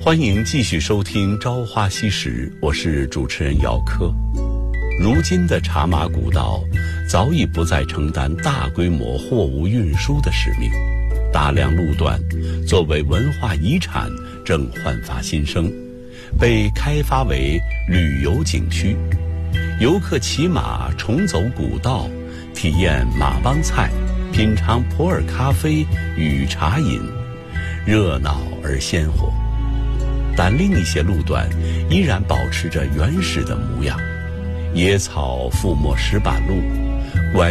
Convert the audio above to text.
欢迎继续收听《朝花夕拾》，我是主持人姚科。如今的茶马古道早已不再承担大规模货物运输的使命，大量路段作为文化遗产正焕发新生，被开发为旅游景区。游客骑马重走古道，体验马帮菜，品尝普洱咖啡与茶饮，热闹而鲜活。但另一些路段依然保持着原始的模样，野草覆没石板路，拐